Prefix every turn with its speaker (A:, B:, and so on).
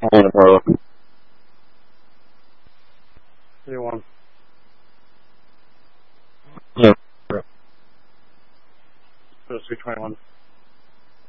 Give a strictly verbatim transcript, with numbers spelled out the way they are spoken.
A: Morning, Harlow.
B: You won.
A: Yeah.
B: So it's three twenty-one.